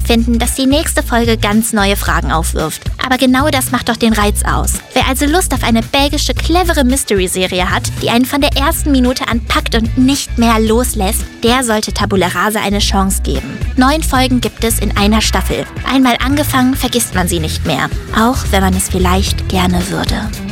finden, dass die nächste Folge ganz neue Fragen aufwirft. Aber genau das macht doch den Reiz aus. Wer also Lust auf eine belgische, clevere Mystery-Serie hat, die einen von der ersten Minute an packt und nicht mehr loslässt, der sollte Tabula Rasa eine Chance geben. 9 Folgen gibt es in einer Staffel. Einmal angefangen, vergisst man sie nicht mehr. Auch wenn man es vielleicht gerne würde.